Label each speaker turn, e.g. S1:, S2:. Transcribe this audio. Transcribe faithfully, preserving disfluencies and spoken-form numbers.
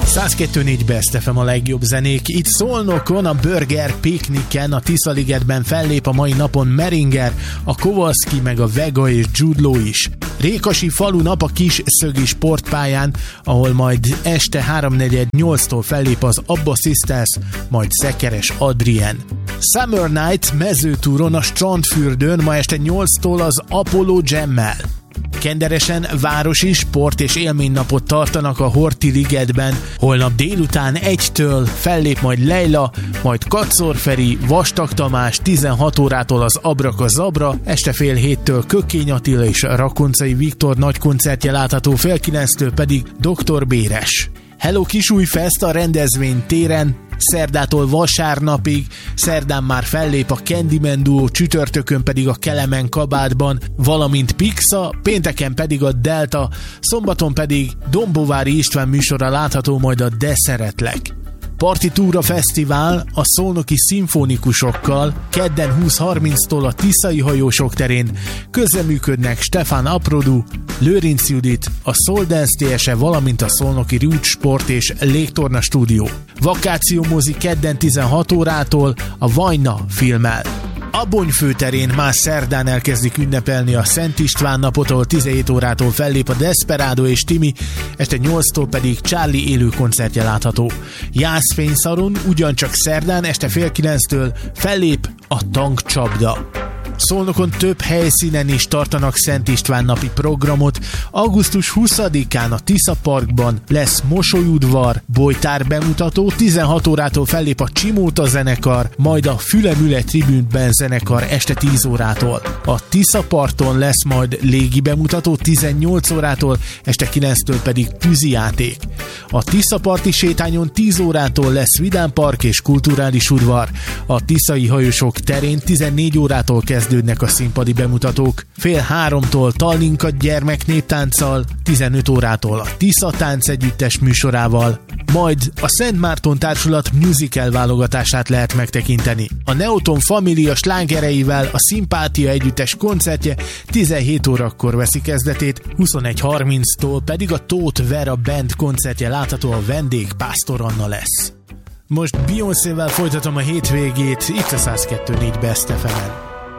S1: száz kettő négy Best ef em a legjobb zenék. Itt Szolnokon, a Burger Picnicen, a Tiszaligetben fellép a mai napon Meringer, a Kowalski, meg a Vega és Jude Law is. Rékasi falunap a Kis Szögi sportpályán, ahol majd este háromnegyed nyolctól fellép az Abba Sisters, majd Szekeres Adrien. Summer Night mezőtúron a Strandfürdőn ma este nyolctól az Apollo Jammel. Kenderesen városi sport és élménynapot tartanak a Horthy ligetben. Holnap délután egytől fellép majd Leila, majd Kacor Feri, Vastag Tamás, tizenhat órától az Abraka Zabra, este fél héttől Kökény Attila és Rakoncai Viktor nagy koncertje látható, fél kilenctől pedig doktor Béres. Hello Kisújfest a rendezvény téren, szerdától vasárnapig, szerdán már fellép a Candyman Duo, csütörtökön pedig a Kelemen kabátban, valamint Pixa, pénteken pedig a Delta, szombaton pedig Dombovári István műsora látható majd a De Szeretlek. Partitúra Fesztivál a szolnoki szimfonikusokkal kedden húsz harminctól a Tiszai hajósok terén, közreműködnek Stefan Aprodu, Lőrinc Judit, a Soul Dance té es e, valamint a szolnoki Roots Sport és Légtorna stúdió. Vakációmozi kedden tizenhat órától a Vajna filmmel. Abony főterén már szerdán elkezdik ünnepelni a Szent István napot, ahol tizenhét órától fellép a Desperado és Timi, este nyolctól pedig Charlie élő koncertje látható. Jászfényszaron ugyancsak szerdán este fél kilenctől fellép a Tankcsapda. Szolnokon több helyszínen is tartanak Szent István napi programot. augusztus huszadikán a Tisza Parkban lesz mosolyudvar, bojtár bemutató, tizenhat órától fellép a Csimóta zenekar, majd a Fülemüle tribűnben zenekar este tíz órától. A Tisza parton lesz majd légi bemutató, tizennyolc órától, este kilenctől pedig tűzijáték. A Tisza parti sétányon tíz órától lesz vidámpark és kulturális udvar. A Tiszai hajósok terén tizennégy órától kezdődnek a színpadi bemutatók. Fél háromtól Tallinka gyermeknéptánccal, tizenöt órától a Tisza Tánc együttes műsorával, majd a Szent Márton Társulat musical válogatását lehet megtekinteni. A Neoton Family a slágereivel a Szimpátia együttes koncertje tizenhét órakor veszi kezdetét, huszonegy harminctól pedig a Tóth Vera Band koncertje látható, a vendég Pásztor Anna lesz. Most Beyoncével folytatom a hétvégét, itt a száz kettő négy Best ef em-en.